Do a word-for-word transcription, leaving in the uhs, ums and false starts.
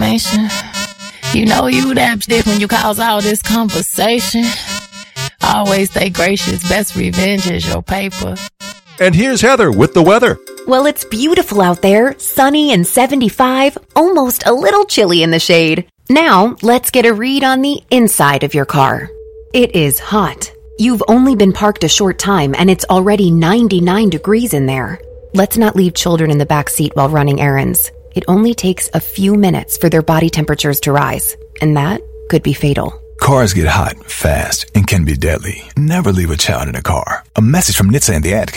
information. You know you that shit when you cause all this conversation. Always stay gracious. Best revenge is your paper. And here's Heather with the weather. Well, it's beautiful out there. Sunny and seventy-five. Almost a little chilly in the shade. Now, let's get a read on the inside of your car. It is hot. You've only been parked a short time and it's already ninety-nine degrees in there. Let's not leave children in the back seat while running errands. It only takes a few minutes for their body temperatures to rise, and that could be fatal. Cars get hot, fast, and can be deadly. Never leave a child in a car. A message from N H T S A and the ad